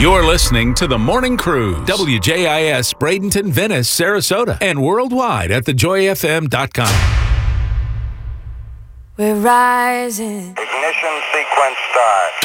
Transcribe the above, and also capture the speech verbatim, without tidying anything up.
You're listening to The Morning Cruise, W J I S, Bradenton, Venice, Sarasota, and worldwide at the joy f m dot com. We're rising. Ignition sequence start.